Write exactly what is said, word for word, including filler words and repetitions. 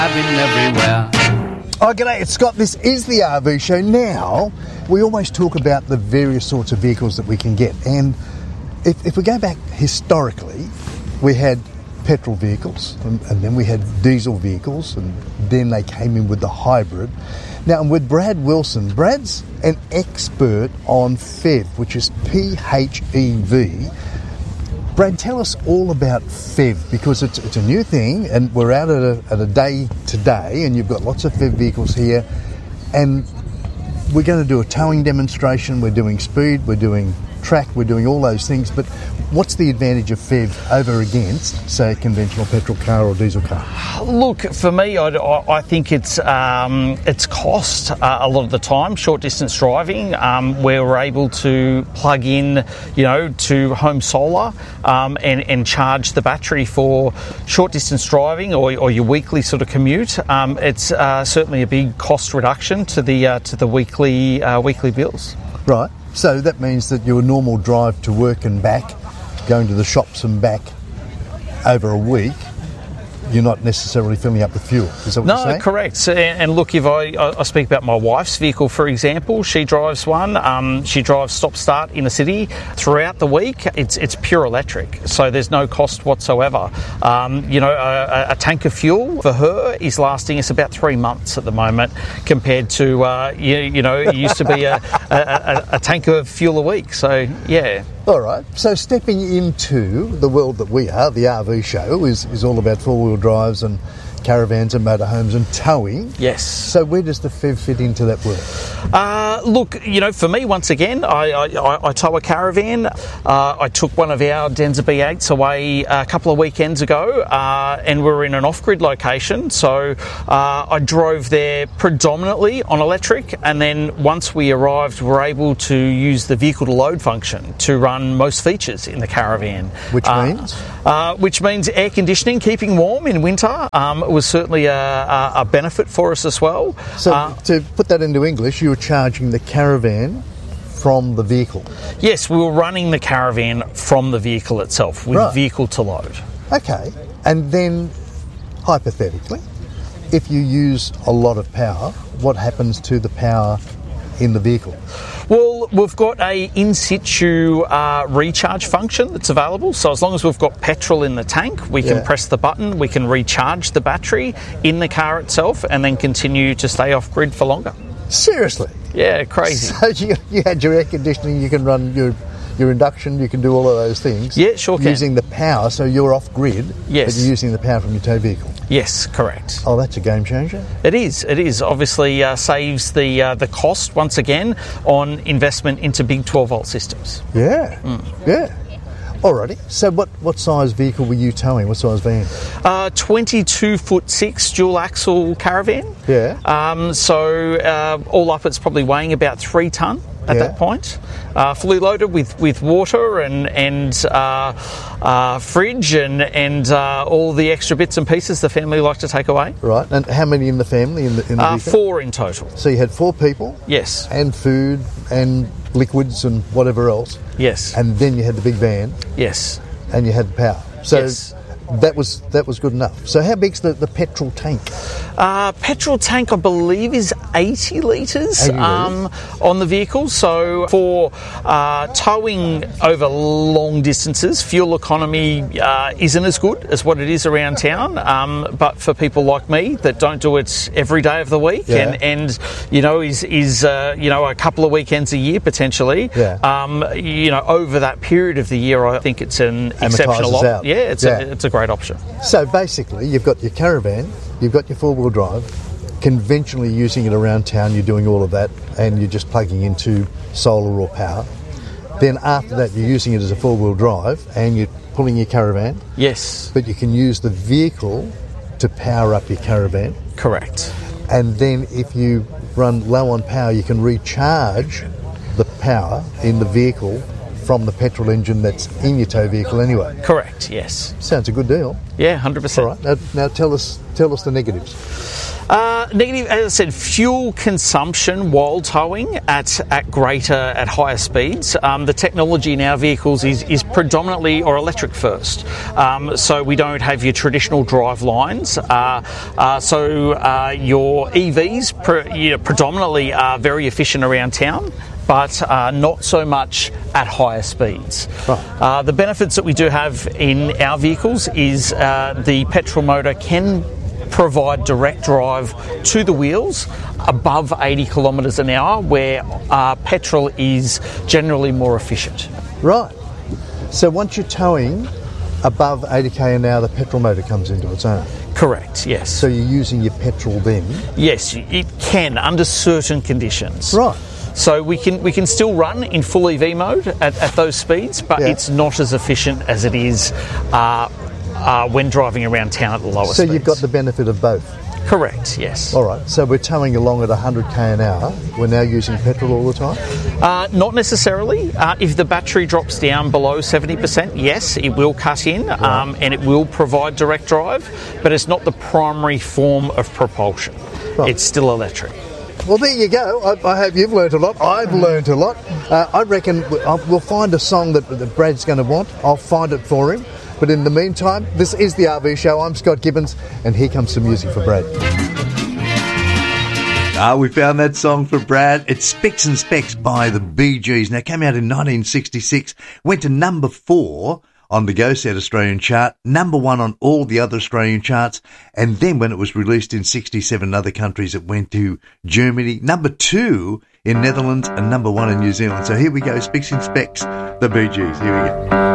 everywhere. Oh, g'day, it's Scott. This is the R V Show. Now, we always talk about the various sorts of vehicles that we can get. And if, if we go back historically, we had petrol vehicles, and, and then we had diesel vehicles, and then they came in with the hybrid. Now, I'm with Brad Wilson. Brad's an expert on P H E V, which is P H E V. Brad, tell us all about P H E V, because it's, it's a new thing, and we're out at a, at a day today, and you've got lots of P H E V vehicles here, and we're going to do a towing demonstration, we're doing speed, we're doing track, we're doing all those things, but what's the advantage of P H E V over against, say, a conventional petrol car or diesel car? Look, for me, I, I think it's um, it's cost uh, a lot of the time. Short distance driving, um, where we're able to plug in, you know, to home solar um, and and charge the battery for short distance driving or, or your weekly sort of commute. Um, it's uh, certainly a big cost reduction to the uh, to the weekly uh, weekly bills. Right. So that means that your normal drive to work and back, going to the shops and back over a week, you're not necessarily filling up with fuel. Is that what no, you're saying? No, correct. So, and look, if I, I speak about my wife's vehicle, for example, she drives one. Um, she drives stop-start in the city throughout the week. It's it's pure electric, so there's no cost whatsoever. Um, you know, a, a tank of fuel for her is lasting us about three months at the moment, compared to uh, you, you know, it used to be a, a, a, a tank of fuel a week. So yeah. All right, so stepping into the world that we are, the R V show, is, is all about four-wheel drives and caravans and motorhomes and towing. Yes. So where does the P H E V fit into that world? Uh, look, you know, for me, once again, I, I, I tow a caravan. Uh, I took one of our Denza B eights away a couple of weekends ago, uh, and we were in an off-grid location. So uh, I drove there predominantly on electric, and then once we arrived, we were able to use the vehicle-to-load function to run most features in the caravan. Which uh, means? Uh, which means air conditioning, keeping warm in winter. Um, was certainly a, a, a benefit for us as well. So uh, to put that into English, you were charging the caravan from the vehicle? Yes, we were running the caravan from the vehicle itself with right. vehicle to load. Okay, and then hypothetically, if you use a lot of power, what happens to the power in the vehicle? Well, we've got a in situ uh, recharge function that's available. So as long as we've got petrol in the tank, we can yeah. press the button, we can recharge the battery in the car itself, and then continue to stay off grid for longer. Seriously? Yeah, crazy. So you, you had your air conditioning, you can run your your induction, you can do all of those things. Yeah, sure can. Using the power, so you're off grid, yes. but you're using the power from your tow vehicle. Yes, correct. Oh, that's a game changer. It is. It is. Obviously uh, saves the uh, the cost, once again, on investment into big twelve volt systems. Yeah, mm. yeah. Alrighty. So what, what size vehicle were you towing? What size van? Uh, twenty-two foot six dual axle caravan. Yeah. Um, so uh, all up, it's probably weighing about three tonne at yeah. that point. Uh, fully loaded with, with water and and uh, uh, fridge and and uh, all the extra bits and pieces the family like to take away. Right. And how many in the family in the, in the uh, vehicle? Four in total. So you had four people. Yes. And food and liquids and whatever else. Yes. And then you had the big van. Yes. And you had the power. So yes. that was that was good enough. So how big's the, the petrol tank? Uh, petrol tank, I believe, is eighty litres um, on the vehicle. So for uh, towing over long distances, fuel economy uh, isn't as good as what it is around town. Um, but for people like me that don't do it every day of the week, yeah. and, and you know is is uh, you know a couple of weekends a year potentially, yeah. um, you know over that period of the year, I think it's an Amortises exceptional option. out. Yeah, it's yeah. a it's a great option. So basically, you've got your caravan. You've got your four-wheel drive, conventionally using it around town, you're doing all of that, and you're just plugging into solar or power. Then after that, you're using it as a four-wheel drive, and you're pulling your caravan. Yes. But you can use the vehicle to power up your caravan. Correct. And then if you run low on power, you can recharge the power in the vehicle from the petrol engine that's in your tow vehicle anyway. Correct, yes. Sounds a good deal. Yeah, one hundred percent. All right, now, now tell us tell us the negatives. Uh, negative, as I said, fuel consumption while towing at at greater, at higher speeds. Um, the technology in our vehicles is, is predominantly or electric first. Um, so we don't have your traditional drive lines. Uh, uh, so uh, your E Vs pre, you know, predominantly are very efficient around town, but uh, not so much at higher speeds. Right. Uh, the benefits that we do have in our vehicles is uh, the petrol motor can provide direct drive to the wheels above eighty kilometres an hour, where uh, petrol is generally more efficient. Right. So once you're towing above eighty k an hour, the petrol motor comes into its own. Correct, yes. So you're using your petrol then? Yes, it can under certain conditions. Right. So we can we can still run in full E V mode at, at those speeds, but Yeah. it's not as efficient as it is uh, uh, when driving around town at the lower So speeds. you've got the benefit of both? Correct, yes. All right, so we're towing along at one hundred k an hour. We're now using petrol all the time? Uh, not necessarily. Uh, if the battery drops down below seventy percent, yes, it will cut in um, and it will provide direct drive, but it's not the primary form of propulsion. Right. It's still electric. Well, there you go. I, I hope you've learnt a lot. I've learnt a lot. Uh, I reckon we- I'll- we'll find a song that, that Brad's going to want. I'll find it for him. But in the meantime, this is the R V Show. I'm Scott Gibbons, and here comes some music for Brad. Ah, we found that song for Brad. It's Spicks and Specks by the Bee Gees. Now, it came out in nineteen sixty-six, went to number four on the Go Set Australian chart, number one on all the other Australian charts, and then when it was released in sixty-seven other countries, it went to Germany, number two in Netherlands, and number one in New Zealand. So here we go, Spicks and Specks, the Bee Gees. Here we go.